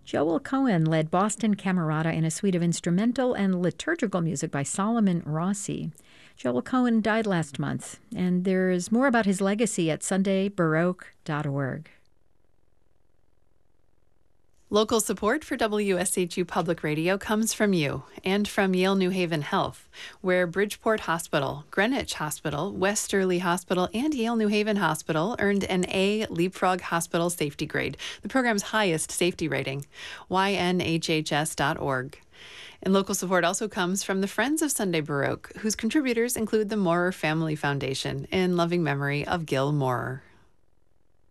Joel Cohen led Boston Camerata in a suite of instrumental and liturgical music by Solomon Rossi. Joel Cohen died last month, and there's more about his legacy at sundaybaroque.org. Local support for WSHU Public Radio comes from you and from Yale New Haven Health, where Bridgeport Hospital, Greenwich Hospital, Westerly Hospital, and Yale New Haven Hospital earned an A Leapfrog Hospital Safety Grade, the program's highest safety rating. ynhhs.org. And local support also comes from the Friends of Sunday Baroque, whose contributors include the Moorer Family Foundation in loving memory of Gil Moorer.